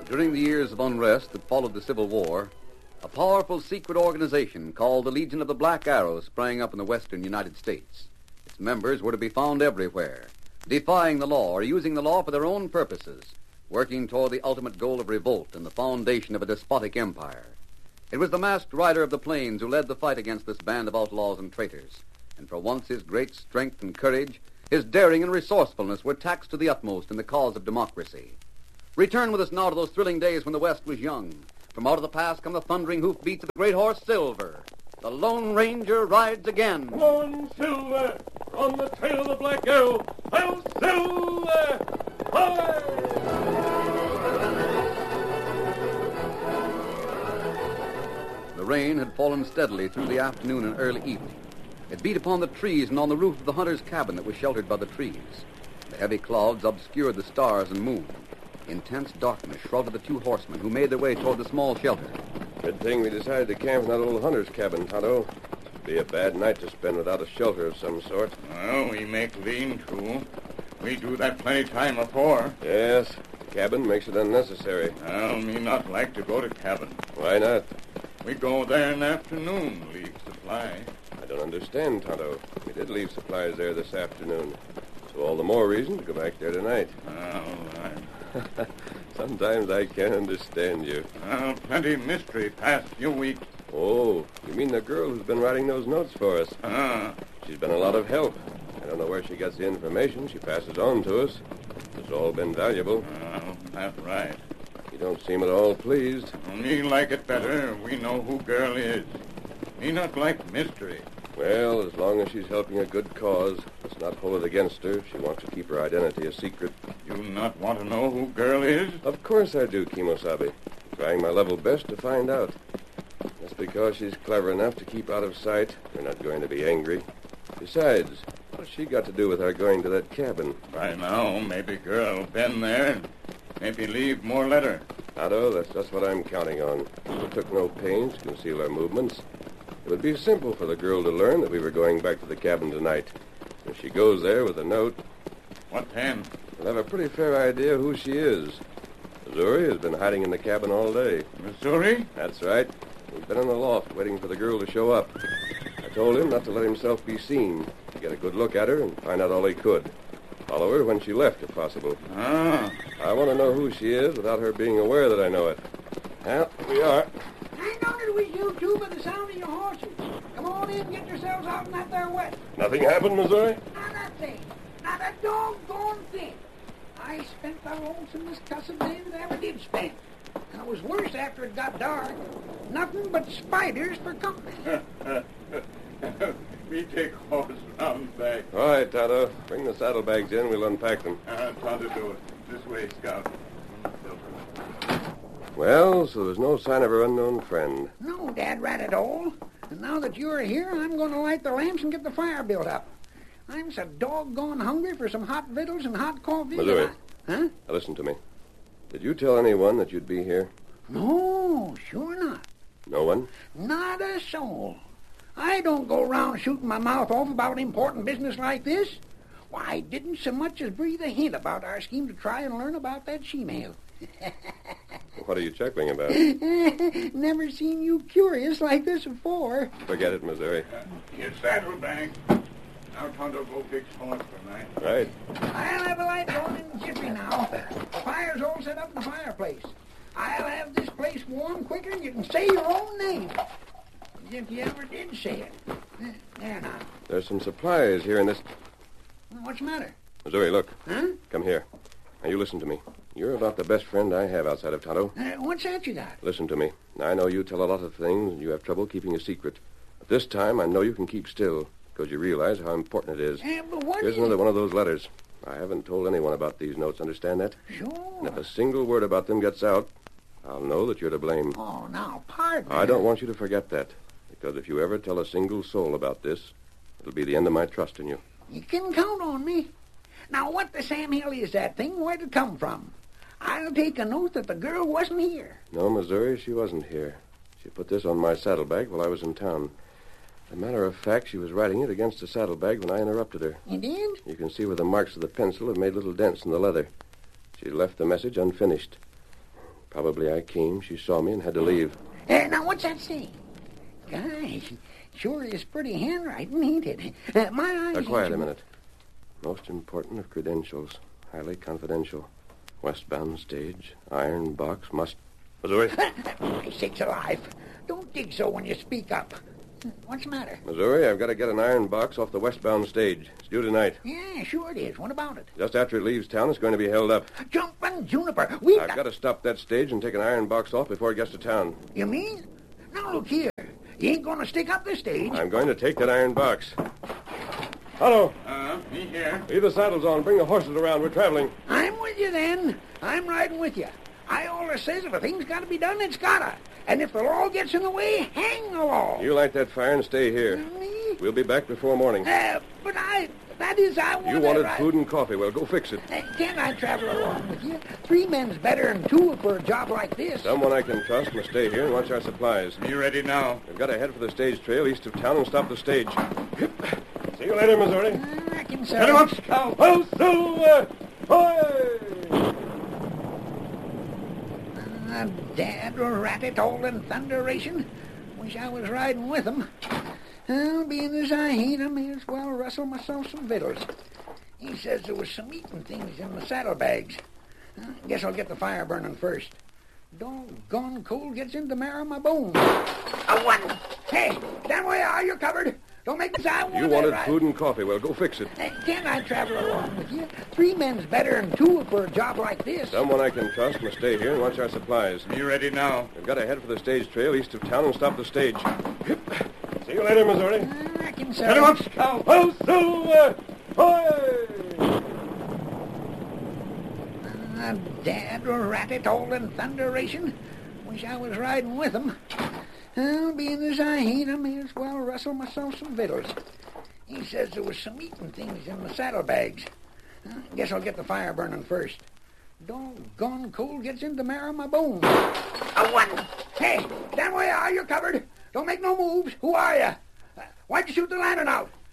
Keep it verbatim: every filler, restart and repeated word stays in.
During the years of unrest that followed the Civil War, a powerful secret organization called the Legion of the Black Arrow sprang up in the western United States. Its members were to be found everywhere, defying the law or using the law for their own purposes, working toward the ultimate goal of revolt and the foundation of a despotic empire. It was the masked rider of the plains who led the fight against this band of outlaws and traitors, and for once his great strength and courage, his daring and resourcefulness were taxed to the utmost in the cause of democracy. Return with us now to those thrilling days when the West was young. From out of the past come the thundering hoofbeats of the great horse Silver. The Lone Ranger rides again. Come on, Silver! On the tail of the Black Arrow! I'll Silver! Hi! The rain had fallen steadily through the afternoon and early evening. It beat upon the trees and on the roof of the hunter's cabin that was sheltered by the trees. The heavy clouds obscured the stars and moon. Intense darkness shrouded the two horsemen who made their way toward the small shelter. Good thing we decided to camp in that old hunter's cabin, Tonto. It'd be a bad night to spend without a shelter of some sort. Well, we make lean-to. We do that plenty time before. Yes, the cabin makes it unnecessary. Well, me not like to go to cabin. Why not? We go there in afternoon, leave supply. I don't understand, Tonto. We did leave supplies there this afternoon. So all the more reason to go back there tonight. All right. Sometimes I can't understand you. Well, plenty mystery past few weeks. Oh, you mean the girl who's been writing those notes for us? Ah. She's been a lot of help. I don't know where she gets the information she passes on to us. It's all been valuable. Well, that's right. You don't seem at all pleased. Me like it better. We know who girl is. Me not like mystery. Well, as long as she's helping a good cause, let's not hold it against her if she wants to keep her identity a secret. You not want to know who girl is? Of course I do, Kimosabe. I'm trying my level best to find out. Just because she's clever enough to keep out of sight, we're not going to be angry. Besides, what's she got to do with our going to that cabin? By now, maybe girl been there and maybe leave more letter. Otto, that's just what I'm counting on. We took no pains to conceal our movements. It would be simple for the girl to learn that we were going back to the cabin tonight. If she goes there with a note... What then? We'll have a pretty fair idea who she is. Missouri has been hiding in the cabin all day. Missouri? That's right. He's been in the loft waiting for the girl to show up. I told him not to let himself be seen, to get a good look at her and find out all he could. Follow her when she left, if possible. Ah. I want to know who she is without her being aware that I know it. Well, here we are. I knowed it was you two by the sound of your horses. Come on in, get yourselves out in that there wet. Nothing happened, Missouri? Not a thing. Not a doggone thing. I spent the lonesomest cussed day that I ever did spend. And it was worse after it got dark. Nothing but spiders for company. Me take horse round back. All right, Tonto. Bring the saddlebags in. We'll unpack them. Uh, time to do it. This way, Scout. Well, so there's no sign of her unknown friend. No, Dad Rat at all. And now that you're here, I'm going to light the lamps and get the fire built up. I'm so doggone hungry for some hot victuals and hot coffee. Missouri. I... Huh? Now listen to me. Did you tell anyone that you'd be here? No, sure not. No one? Not a soul. I don't go around shooting my mouth off about important business like this. Why, I didn't so much as breathe a hint about our scheme to try and learn about that she-male. What are you chuckling about? Never seen you curious like this before. Forget it, Missouri. Uh, your saddlebag. Now, Tonto, go fix horse for night. Right. I'll have a light going in the jiffy now. The fire's all set up in the fireplace. I'll have this place warm quicker than you can say your own name. As if you ever did say it. There now. There's some supplies here in this... What's the matter? Missouri, look. Huh? Come here. Now, you listen to me. You're about the best friend I have outside of Tonto. Uh, what's that you got? Listen to me. I know you tell a lot of things, and you have trouble keeping a secret. But this time, I know you can keep still, because you realize how important it is. Uh, but what Here's is... another one of those letters. I haven't told anyone about these notes, understand that? Sure. And if a single word about them gets out, I'll know that you're to blame. Oh, now, pardon. I don't want you to forget that, because if you ever tell a single soul about this, it'll be the end of my trust in you. You can count on me. Now, what the Sam Hill is that thing? Where'd it come from? I'll take an oath that the girl wasn't here. No, Missouri, she wasn't here. She put this on my saddlebag while I was in town. As a matter of fact, she was writing it against the saddlebag when I interrupted her. You did? You can see where the marks of the pencil have made little dents in the leather. She left the message unfinished. Probably I came, she saw me, and had to leave. Uh, now, what's that saying? Gosh, sure is pretty handwriting, ain't it? Uh, my eyes... Now, quiet a minute. Most important of credentials. Highly confidential. Westbound stage. Iron box. Must... Missouri? My sakes alive. Don't dig so when you speak up. What's the matter? Missouri, I've got to get an iron box off the westbound stage. It's due tonight. Yeah, sure it is. What about it? Just after it leaves town, it's going to be held up. Jumping Juniper. We've I've got to stop that stage and take an iron box off before it gets to town. You mean? Now, look here. You ain't going to stick up the stage. I'm going to take that iron box. Hello. Uh, me here. Leave the saddles on. Bring the horses around. We're traveling. I'm with you, then. I'm riding with you. I always says if a thing's got to be done, it's got to. And if the law gets in the way, hang the law. You light that fire and stay here. Me? We'll be back before morning. Uh, but I... That is, I want You wanted food and coffee. Well, go fix it. Uh, can't I travel along with you? Three men's better than two for a job like this. Someone I can trust must stay here and watch our supplies. Me ready now. We've got to head for the stage trail east of town and stop the stage. See you later, Missouri. I reckon so. Get him up, Scout. Oh, Silver! Hoy! Uh, Dad rat it all in thunderation. Wish I was riding with him. Well, being as I ain't, I may as well rustle myself some victuals. He says there was some eating things in the saddlebags. Uh, guess I'll get the fire burning first. Doggone cold gets into marrow my bones. A one! Hey, stand where you are. You're covered. Don't make this I want You wanted food and coffee. Well, go fix it. Uh, can't I travel along with you? Three men's better than two for a job like this. Someone I can trust must stay here and watch our supplies. Me ready now. We've got to head for the stage trail east of town and stop the stage. See you later, Missouri. I reckon so. Get him up, Scout. Oh, Silver! Hoy! Uh, Dad rat it all in thunderation. Wish I was riding with him. Well, being as I ain't, I may as well rustle myself some victuals. He says there was some eating things in the saddlebags. Uh, guess I'll get the fire burning first. Doggone cold gets into marrow my bones. A one! Hey, stand where you are. You're covered. Don't make no moves. Who are you? Uh, why'd you shoot the lantern out?